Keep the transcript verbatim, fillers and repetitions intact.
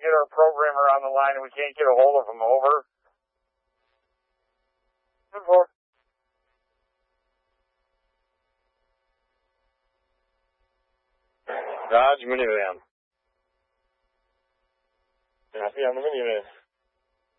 get our programmer on the line and we can't get a hold of him. Over. Over. Dodge minivan. Copy on the minivan.